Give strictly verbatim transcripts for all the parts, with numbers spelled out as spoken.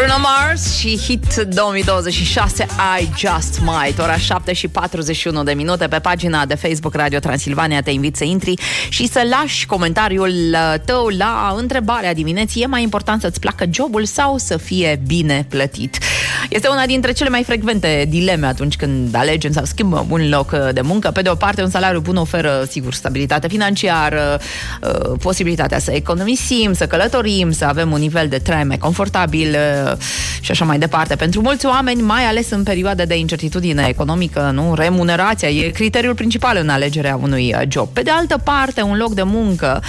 Bruno Mars și hit două mii douăzeci și șase I Just Might. Ora șapte și patruzeci și unu de minute. Pe pagina de Facebook Radio Transilvania te invit să intri și să lași comentariul tău la întrebarea dimineții: e mai important să-ți placă jobul sau să fie bine plătit? Este una dintre cele mai frecvente dileme atunci când alegem sau schimbăm un loc de muncă. Pe de o parte, un salariu bun oferă, sigur, stabilitate financiară, posibilitatea să economisim, să călătorim, să avem un nivel de trai mai confortabil și așa mai departe. Pentru mulți oameni, mai ales în perioade de incertitudine economică, nu, remunerația e criteriul principal în alegerea unui job. Pe de altă parte, un loc de muncă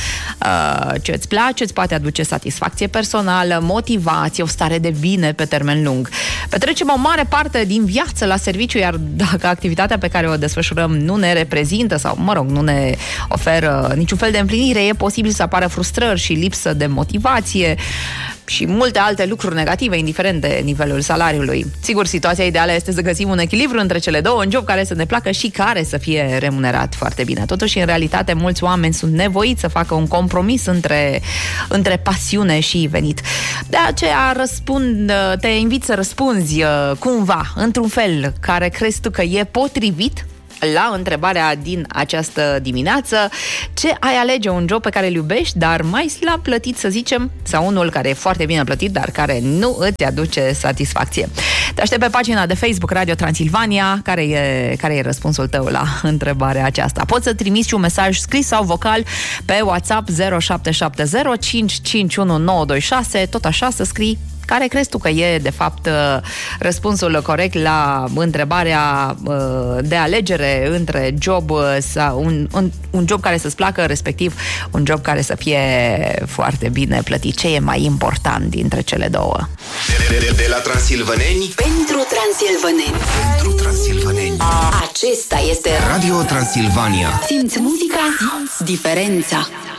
ce îți place, îți poate aduce satisfacție personală, motivație, o stare de bine pe termen lung. Petrecem o mare parte din viață la serviciu, iar dacă activitatea pe care o desfășurăm nu ne reprezintă sau, mă rog, nu ne oferă niciun fel de împlinire, e posibil să apară frustrări și lipsă de motivație și multe alte lucruri negative, indiferent de nivelul salariului. Sigur, situația ideală este să găsim un echilibru între cele două, un job care să ne placă și care să fie remunerat foarte bine. Totuși, în realitate, mulți oameni sunt nevoiți să facă un compromis între, între pasiune și venit. De aceea răspund, te invit să răspunzi cumva, într-un fel care crezi tu că e potrivit la întrebarea din această dimineață: ce ai alege, un job pe care îl iubești, dar mai slab plătit, să zicem, sau unul care e foarte bine plătit, dar care nu îți aduce satisfacție? Te aștept pe pagina de Facebook Radio Transilvania. Care e, care e răspunsul tău la întrebarea aceasta? Poți să trimiți și un mesaj scris sau vocal pe WhatsApp zero șapte șapte zero cinci cinci unu nouă doi șase, tot așa, să scrii care crezi tu că e, de fapt, răspunsul corect la întrebarea de alegere între job sau un, un, un job care să-ți placă, respectiv un job care să fie foarte bine plătit. Ce e mai important dintre cele două? De, de, de la transilvăneni pentru transilvăneni. Pentru transilvăneni. Acesta este Radio Transilvania. Simți muzica, simți diferența.